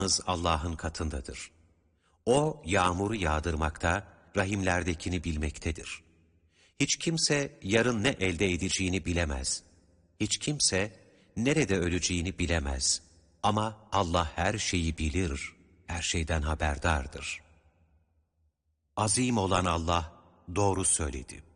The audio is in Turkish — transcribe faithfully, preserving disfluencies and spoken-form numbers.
Allah'ın katındadır. O yağmuru yağdırmakta, rahimlerdekini bilmektedir. Hiç kimse yarın ne elde edeceğini bilemez. Hiç kimse nerede öleceğini bilemez. Ama Allah her şeyi bilir, her şeyden haberdardır. Azim olan Allah doğru söyledi.